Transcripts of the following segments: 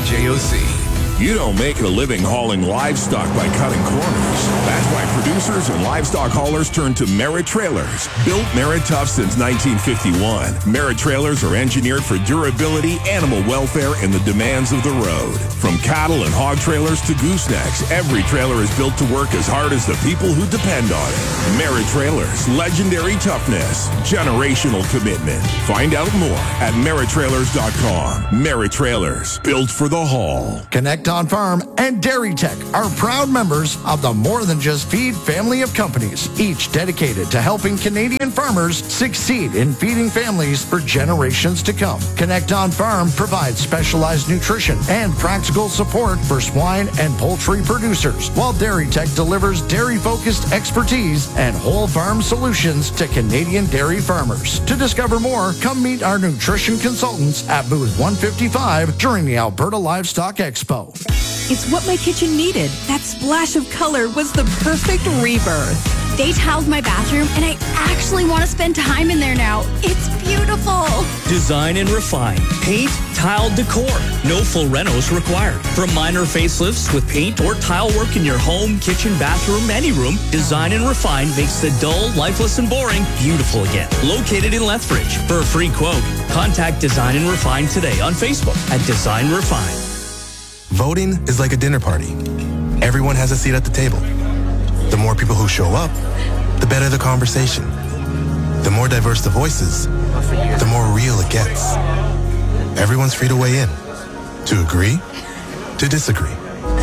CJOC. You don't make a living hauling livestock by cutting corners. That's why producers and livestock haulers turn to Merit Trailers. Built Merit Tough since 1951, Merit Trailers are engineered for durability, animal welfare, and the demands of the road. From cattle and hog trailers to goosenecks, every trailer is built to work as hard as the people who depend on it. Merit Trailers, legendary toughness, generational commitment. Find out more at merittrailers.com. Merit Trailers, built for the haul. Connect on Farm and Dairy Tech are proud members of the More Than Just Feed family of companies, each dedicated to helping Canadian farmers succeed in feeding families for generations to come. Connect on Farm provides specialized nutrition and practical support for swine and poultry producers, while Dairy Tech delivers dairy-focused expertise and whole farm solutions to Canadian dairy farmers. To discover more, come meet our nutrition consultants at booth 155 during the Alberta Livestock Expo. It's what my kitchen needed. That splash of color was the perfect rebirth. They tiled my bathroom, and I actually want to spend time in there now. It's beautiful. Design and refine. Paint, tile, decor. No full renos required. From minor facelifts with paint or tile work in your home, kitchen, bathroom, any room, Design and Refine makes the dull, lifeless, and boring beautiful again. Located in Lethbridge. For a free quote, contact Design and Refine today on Facebook at Design Refine. Voting is like a dinner party. Everyone has a seat at the table. The more people who show up, the better the conversation. The more diverse the voices, the more real it gets. Everyone's free to weigh in, to agree, to disagree.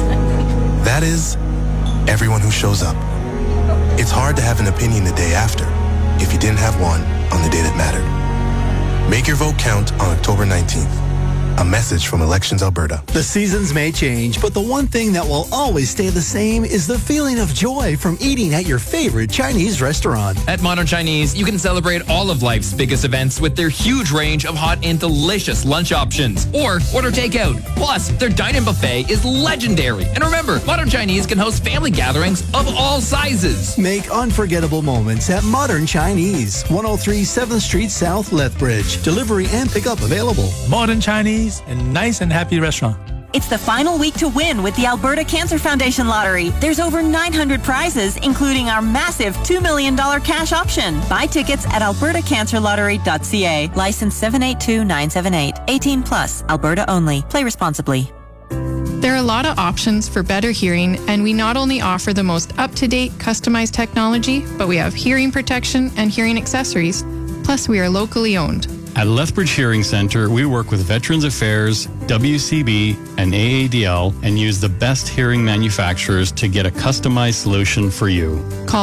That is, everyone who shows up. It's hard to have an opinion the day after if you didn't have one on the day that mattered. Make your vote count on October 19th. A message from Elections Alberta. The seasons may change, but the one thing that will always stay the same is the feeling of joy from eating at your favorite Chinese restaurant. At Modern Chinese, you can celebrate all of life's biggest events with their huge range of hot and delicious lunch options. Or order takeout. Plus, their dine-in buffet is legendary. And remember, Modern Chinese can host family gatherings of all sizes. Make unforgettable moments at Modern Chinese, 103 7th Street South, Lethbridge. Delivery and pickup available. Modern Chinese, a nice and happy restaurant. It's the final week to win with the Alberta Cancer Foundation Lottery. There's over 900 prizes, including our massive $2 million cash option. Buy tickets at albertacancerlottery.ca. License 782978. 18 plus. Alberta only. Play responsibly. There are a lot of options for better hearing, and we not only offer the most up-to-date, customized technology, but we have hearing protection and hearing accessories. Plus, we are locally owned. At Lethbridge Hearing Centre, we work with Veterans Affairs, WCB, and AADL and use the best hearing manufacturers to get a customized solution for you. Call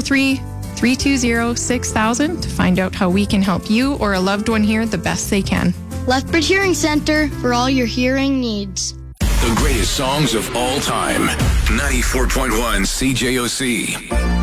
403-320-6000 to find out how we can help you or a loved one hear the best they can. Lethbridge Hearing Centre for all your hearing needs. The greatest songs of all time. 94.1 CJOC.